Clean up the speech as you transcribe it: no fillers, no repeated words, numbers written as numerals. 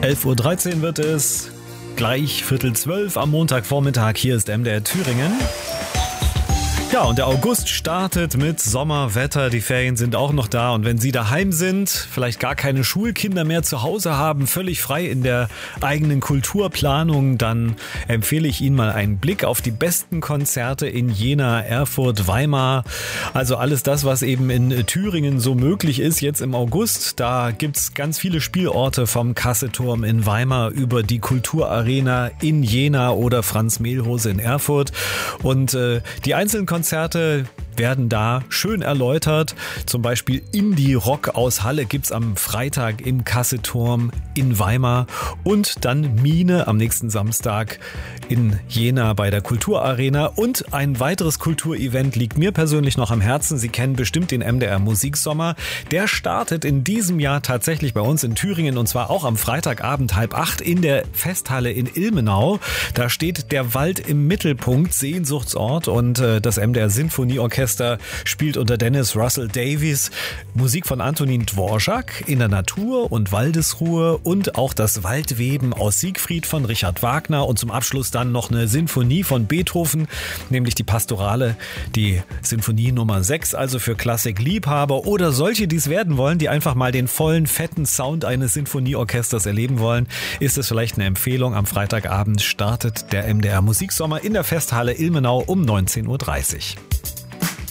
11:13 Uhr wird es, gleich 11:45 am Montagvormittag. Hier ist MDR Thüringen. Ja, und der August startet mit Sommerwetter. Die Ferien sind auch noch da. Und wenn Sie daheim sind, vielleicht gar keine Schulkinder mehr zu Hause haben, völlig frei in der eigenen Kulturplanung, dann empfehle ich Ihnen mal einen Blick auf die besten Konzerte in Jena, Erfurt, Weimar. Also alles das, was eben in Thüringen so möglich ist jetzt im August. Da gibt's ganz viele Spielorte, vom Kasseturm in Weimar über die Kulturarena in Jena oder Franz Mehlhose in Erfurt. Und die einzelnen Konzerte werden da schön erläutert. Zum Beispiel Indie-Rock aus Halle gibt's am Freitag im Kasseturm in Weimar und dann Mine am nächsten Samstag in Jena bei der Kulturarena. Und ein weiteres Kulturevent liegt mir persönlich noch am Herzen. Sie kennen bestimmt den MDR Musiksommer. Der startet in diesem Jahr tatsächlich bei uns in Thüringen und zwar auch am Freitagabend 7:30 in der Festhalle in Ilmenau. Da steht der Wald im Mittelpunkt, Sehnsuchtsort, und das MDR Sinfonieorchester spielt unter Dennis Russell Davies Musik von Antonin Dvorak in der Natur- und Waldesruhe und auch das Waldweben aus Siegfried von Richard Wagner und zum Abschluss dann noch eine Sinfonie von Beethoven, nämlich die Pastorale, die Sinfonie Nummer 6, also für Klassikliebhaber oder solche, die es werden wollen, die einfach mal den vollen, fetten Sound eines Sinfonieorchesters erleben wollen, ist es vielleicht eine Empfehlung. Am Freitagabend startet der MDR Musiksommer in der Festhalle Ilmenau um 19:30 Uhr.